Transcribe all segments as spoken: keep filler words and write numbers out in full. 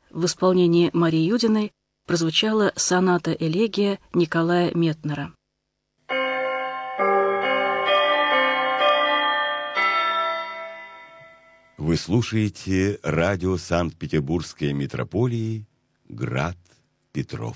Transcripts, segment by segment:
в исполнении Марии Юдиной прозвучала соната-элегия Николая Метнера. Вы слушаете радио Санкт-Петербургской митрополии «Град Петров».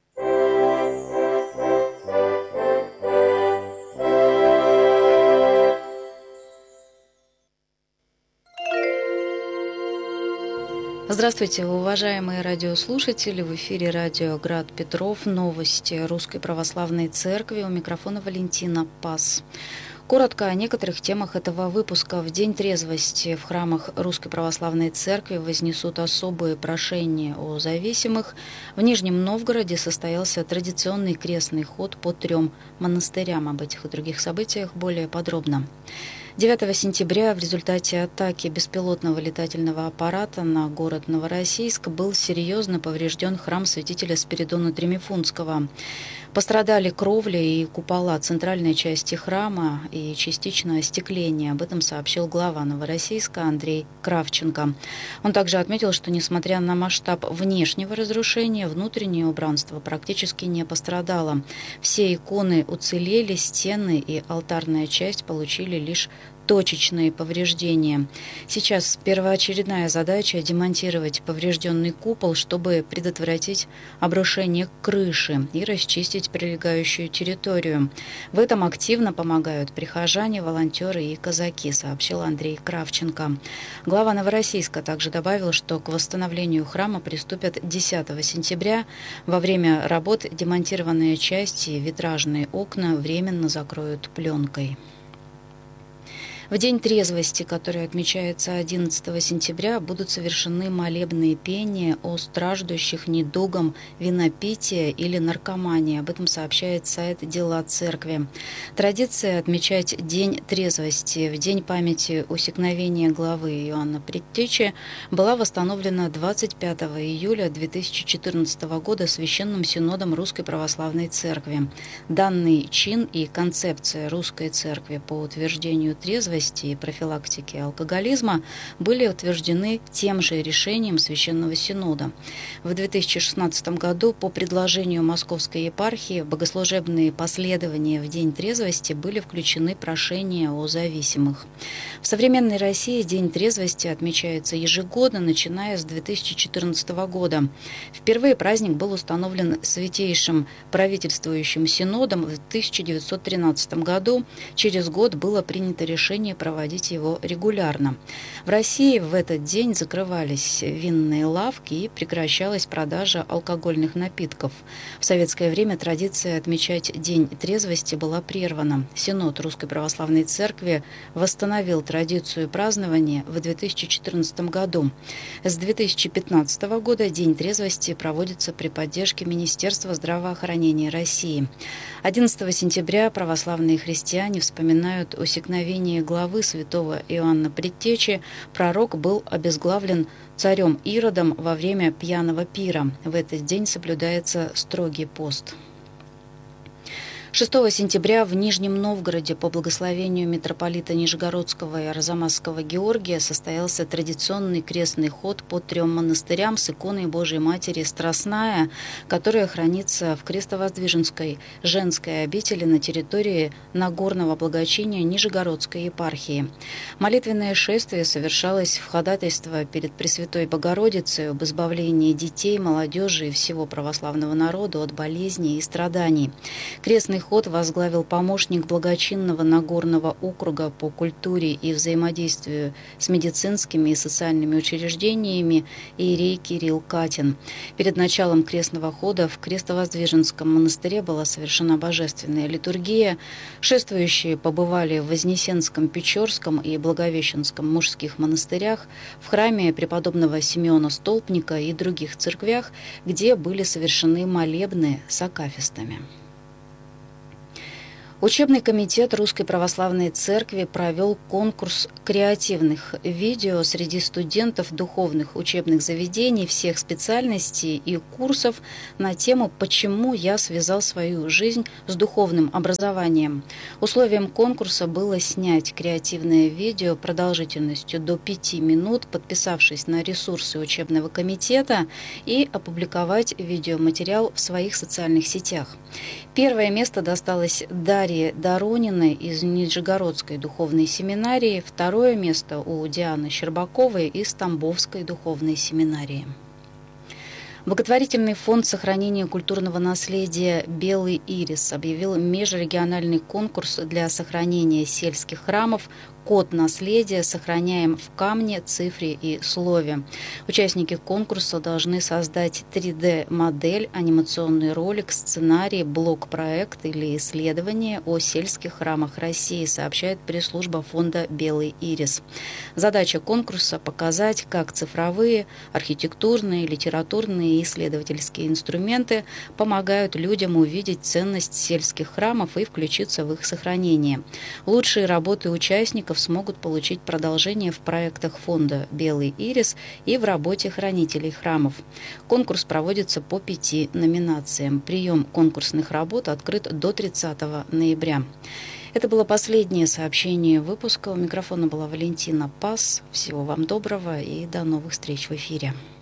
Здравствуйте, уважаемые радиослушатели! В эфире радио «Град Петров». Новости Русской Православной Церкви. У микрофона Валентина Пас. Коротко о некоторых темах этого выпуска. В День трезвости в храмах Русской Православной Церкви вознесут особые прошения о зависимых. В Нижнем Новгороде состоялся традиционный крестный ход по трем монастырям. Об этих и других событиях более подробно. девятого сентября в результате атаки беспилотного летательного аппарата на город Новороссийск был серьезно поврежден храм святителя Спиридона Тремифунского. Пострадали кровля и купола центральной части храма и частично остекление. Об этом сообщил глава Новороссийска Андрей Кравченко. Он также отметил, что несмотря на масштаб внешнего разрушения, внутреннее убранство практически не пострадало. Все иконы уцелели, стены и алтарная часть получили лишь точечные повреждения. Сейчас первоочередная задача – демонтировать поврежденный купол, чтобы предотвратить обрушение крыши и расчистить прилегающую территорию. В этом активно помогают прихожане, волонтеры и казаки, сообщил Андрей Кравченко. Глава Новороссийска также добавил, что к восстановлению храма приступят десятого сентября. Во время работ демонтированные части и витражные окна временно закроют пленкой. В День трезвости, который отмечается одиннадцатого сентября, будут совершены молебные пения о страждущих недугом винопития или наркомании. Об этом сообщает сайт «Дела Церкви». Традиция отмечать День трезвости в День памяти усекновения главы Иоанна Предтечи была восстановлена двадцать пятого июля две тысячи четырнадцатого года Священным Синодом Русской Православной Церкви. Данный чин и концепция Русской Церкви по утверждению трезвости и профилактики алкоголизма были утверждены тем же решением Священного Синода. В две тысячи шестнадцатом году по предложению Московской епархии в богослужебные последования в День трезвости были включены прошения о зависимых. В современной России День трезвости отмечается ежегодно, начиная с две тысячи четырнадцатого года. Впервые праздник был установлен Святейшим правительствующим Синодом в тысяча девятьсот тринадцатом году. Через год было принято решение проводить его регулярно. В России в этот день закрывались винные лавки и прекращалась продажа алкогольных напитков. В советское время традиция отмечать День трезвости была прервана. Синод Русской Православной Церкви восстановил традицию празднования в две тысячи четырнадцатом году. С две тысячи пятнадцатого года День трезвости проводится при поддержке Министерства здравоохранения России. одиннадцатого сентября православные христиане вспоминают усекновение главы святого Иоанна Предтечи. Пророк был обезглавлен царем Иродом во время пьяного пира. В этот день соблюдается строгий пост. шестого сентября в Нижнем Новгороде по благословению митрополита Нижегородского и Арзамасского Георгия состоялся традиционный крестный ход по трем монастырям с иконой Божией Матери Страстная, которая хранится в Крестовоздвиженской женской обители на территории Нагорного благочиния Нижегородской епархии. Молитвенное шествие совершалось в ходатайство перед Пресвятой Богородицей об избавлении детей, молодежи и всего православного народа от болезней и страданий. Крестный ход возглавил помощник благочинного Нагорного округа по культуре и взаимодействию с медицинскими и социальными учреждениями иерей Кирилл Катин. Перед началом крестного хода в Крестовоздвиженском монастыре была совершена божественная литургия. Шествующие побывали в Вознесенском, Печорском и Благовещенском мужских монастырях, в храме преподобного Симеона Столпника и других церквях, где были совершены молебны с акафистами. Учебный комитет Русской Православной Церкви провел конкурс креативных видео среди студентов духовных учебных заведений всех специальностей и курсов на тему «Почему я связал свою жизнь с духовным образованием?». Условием конкурса было снять креативное видео продолжительностью до пяти минут, подписавшись на ресурсы учебного комитета, и опубликовать видеоматериал в своих социальных сетях. Первое место досталось Дарье Дорониной из Нижегородской духовной семинарии, второе место у Дианы Щербаковой из Тамбовской духовной семинарии. Благотворительный фонд сохранения культурного наследия «Белый ирис» объявил межрегиональный конкурс для сохранения сельских храмов «Код наследия. Сохраняем в камне, цифре и слове». Участники конкурса должны создать три дэ-модель, анимационный ролик, сценарий, блок-проект или исследование о сельских храмах России, сообщает пресс-служба фонда «Белый ирис». Задача конкурса – показать, как цифровые, архитектурные, литературные и исследовательские инструменты помогают людям увидеть ценность сельских храмов и включиться в их сохранение. Лучшие работы участников смогут получить продолжение в проектах фонда «Белый ирис» и в работе хранителей храмов. Конкурс проводится по пяти номинациям. Прием конкурсных работ открыт до тридцатого ноября. Это было последнее сообщение выпуска. У микрофона была Валентина Пас. Всего вам доброго и до новых встреч в эфире.